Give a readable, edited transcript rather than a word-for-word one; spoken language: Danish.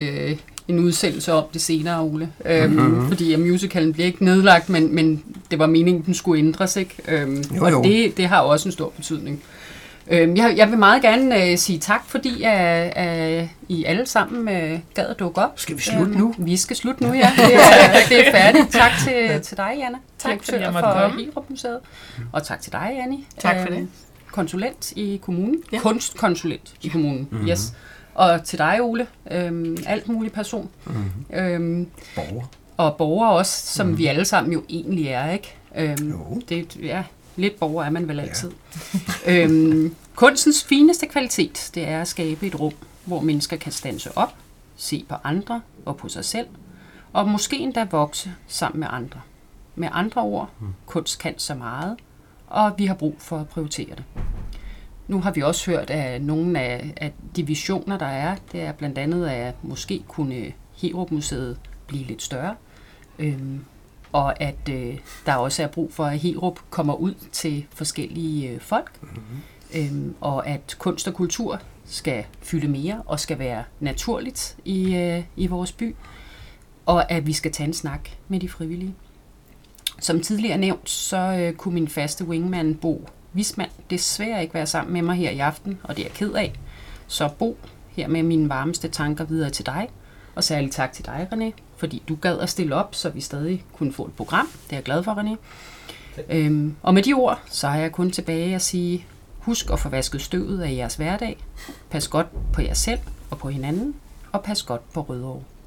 en udsendelse om det senere, Ole. Fordi musicalen bliver ikke nedlagt, men det var meningen, den skulle ændres, ikke? Og det har også en stor betydning. Jeg vil meget gerne sige tak, fordi I alle sammen gad at dukke op. Skal vi slutte nu? Vi skal slutte nu, ja. Det er færdigt. Tak til dig, Janne. Tak fordi jeg for måtte komme. Hirup Museet. Og tak til dig, Annie. Tak for det. Konsulent i kommunen. Ja. Kunstkonsulent i kommunen. Yes. Og til dig, Ole. Alt mulig person. Borger. Og borger også, som vi alle sammen jo egentlig er, ikke? Lidt borger er man vel altid. Kunstens fineste kvalitet, det er at skabe et rum, hvor mennesker kan standse op, se på andre og på sig selv, og måske endda vokse sammen med andre. Med andre ord, kunst kan så meget, og vi har brug for at prioritere det. Nu har vi også hørt af nogle af de visioner, der er. Det er blandt andet, at måske kunne Hirup Museet blive lidt større, og at der også er brug for, at Hirup kommer ud til forskellige folk, og at kunst og kultur skal fylde mere og skal være naturligt i vores by, og at vi skal tage en snak med de frivillige. Som tidligere nævnt, så kunne min faste wingman Bo Wismann desværre ikke være sammen med mig her i aften, og det er jeg ked af. Så Bo, her med mine varmeste tanker videre til dig, og særligt tak til dig, René, fordi du gad at stille op, så vi stadig kunne få et program. Det er jeg glad for, René. Og med de ord, så har jeg kun tilbage at sige, husk at få vasket støvet af jeres hverdag. Pas godt på jer selv og på hinanden, og pas godt på Rødovre.